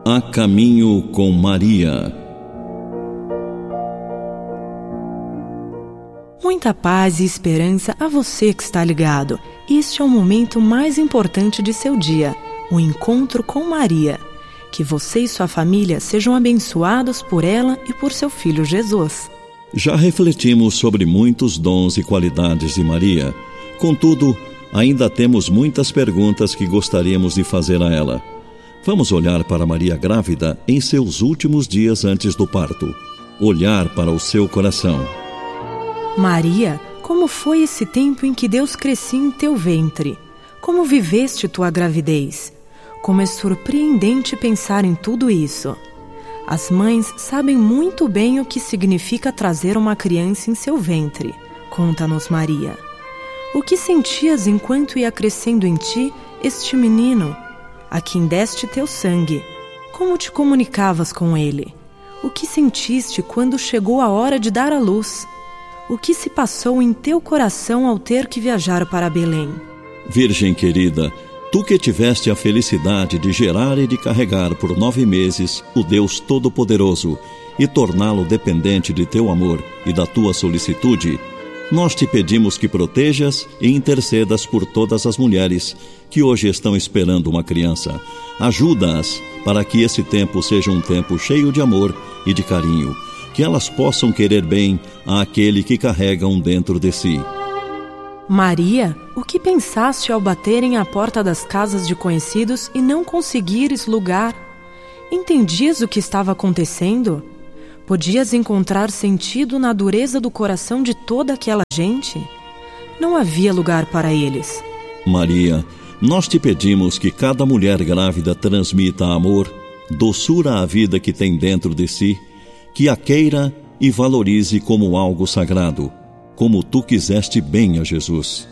A Caminho com Maria. Muita paz e esperança a você que está ligado. Este é o momento mais importante de seu dia, o encontro com Maria. Que você e sua família sejam abençoados por ela e por seu filho Jesus. Já refletimos sobre muitos dons e qualidades de Maria. Contudo, ainda temos muitas perguntas que gostaríamos de fazer a ela. Vamos olhar para Maria grávida em seus últimos dias antes do parto. Olhar para o seu coração. Maria, como foi esse tempo em que Deus crescia em teu ventre? Como viveste tua gravidez? Como é surpreendente pensar em tudo isso. As mães sabem muito bem o que significa trazer uma criança em seu ventre. Conta-nos, Maria. O que sentias enquanto ia crescendo em ti este menino, a quem deste teu sangue? Como te comunicavas com ele? O que sentiste quando chegou a hora de dar à luz? O que se passou em teu coração ao ter que viajar para Belém? Virgem querida, tu que tiveste a felicidade de gerar e de carregar por 9 meses o Deus Todo-Poderoso e torná-lo dependente de teu amor e da tua solicitude, nós te pedimos que protejas e intercedas por todas as mulheres que hoje estão esperando uma criança. Ajuda-as para que esse tempo seja um tempo cheio de amor e de carinho, que elas possam querer bem àquele que carregam dentro de si. Maria, o que pensaste ao baterem à porta das casas de conhecidos e não conseguires lugar? Entendias o que estava acontecendo? Podias encontrar sentido na dureza do coração de toda aquela gente? Não havia lugar para eles. Maria, nós te pedimos que cada mulher grávida transmita amor, doçura à vida que tem dentro de si, que a queira e valorize como algo sagrado, como tu quiseste bem a Jesus.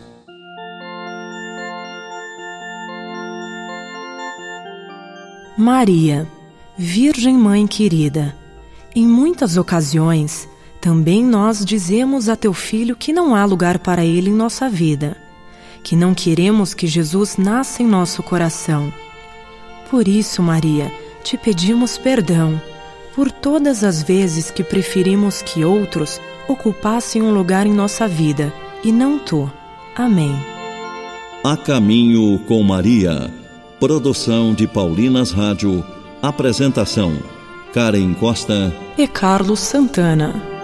Maria, Virgem Mãe querida, em muitas ocasiões, também nós dizemos a teu filho que não há lugar para ele em nossa vida, que não queremos que Jesus nasça em nosso coração. Por isso, Maria, te pedimos perdão por todas as vezes que preferimos que outros ocupassem um lugar em nossa vida, e não tu. Amém. A Caminho com Maria. Produção de Paulinas Rádio. Apresentação: Karen Costa e Carlos Santana.